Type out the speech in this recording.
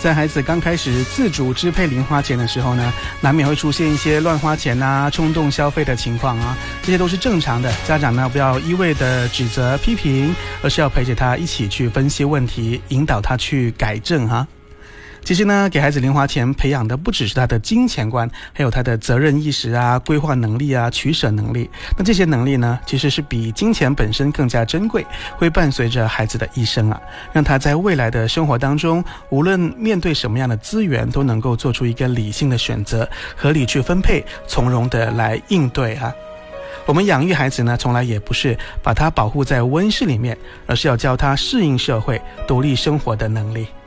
在孩子刚开始自主支配零花钱的时候呢，难免会出现一些乱花钱啊、冲动消费的情况啊，这些都是正常的。家长呢，不要一味的指责批评，而是要陪着他一起去分析问题，引导他去改正哈。其实呢，给孩子零花钱培养的不只是他的金钱观，还有他的责任意识啊、规划能力啊、取舍能力。那这些能力呢，其实是比金钱本身更加珍贵，会伴随着孩子的一生啊，让他在未来的生活当中，无论面对什么样的资源，都能够做出一个理性的选择，合理去分配，从容的来应对啊。我们养育孩子呢，从来也不是把他保护在温室里面，而是要教他适应社会、独立生活的能力。